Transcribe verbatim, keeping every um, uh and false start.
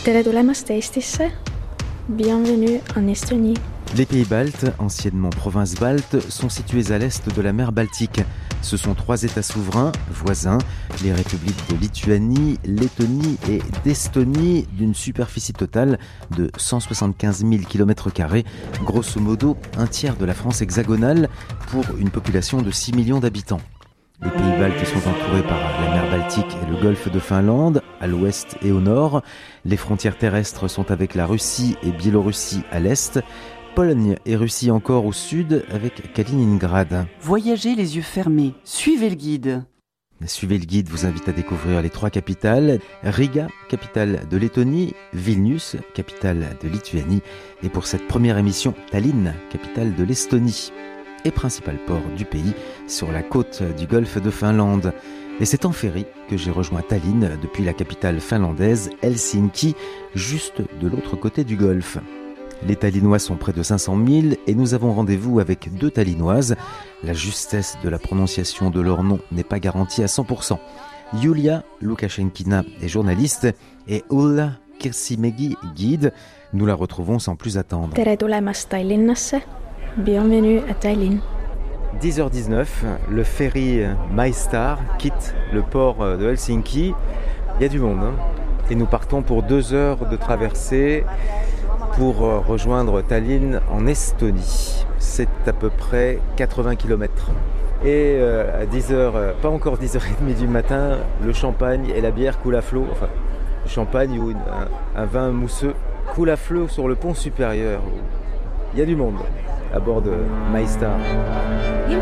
Tere tulemast Eestisse. Bienvenue en Estonie. Les pays baltes, anciennement provinces baltes, sont situés à l'est de la mer Baltique. Ce sont trois États souverains, voisins, les républiques de Lituanie, Lettonie et d'Estonie, d'une superficie totale de cent soixante-quinze mille kilomètres carrés, grosso modo un tiers de la France hexagonale, pour une population de six millions d'habitants. Les pays baltes sont entourés par la mer Baltique et le golfe de Finlande, à l'ouest et au nord. Les frontières terrestres sont avec la Russie et Biélorussie à l'est. Pologne et Russie encore au sud, avec Kaliningrad. Voyagez les yeux fermés, suivez le guide. Suivez le guide vous invite à découvrir les trois capitales. Riga, capitale de Lettonie, Vilnius, capitale de Lituanie, et pour cette première émission, Tallinn, capitale de l'Estonie, et principal port du pays, sur la côte du golfe de Finlande. Et c'est en ferry que j'ai rejoint Tallinn depuis la capitale finlandaise, Helsinki, juste de l'autre côté du golfe. Les Tallinnois sont près de cinq cent mille et nous avons rendez-vous avec deux Tallinnoises. La justesse de la prononciation de leur nom n'est pas garantie à cent pour cent. Julia Lukashenkina est journaliste et Ulla Kirsimägi guide. Nous la retrouvons sans plus attendre. Tere tulemast Tallinnasse. Bienvenue à Tallinn. dix heures dix-neuf, le ferry MyStar quitte le port de Helsinki. Il y a du monde, hein, et nous partons pour deux heures de traversée pour rejoindre Tallinn en Estonie. C'est à peu près quatre-vingts kilomètres. Et euh, à dix heures, pas encore dix heures trente du matin, le champagne et la bière coulent à flot. Enfin, le champagne ou une, un, un vin mousseux coule à flot sur le pont supérieur. Il y a du monde à bord de MyStar.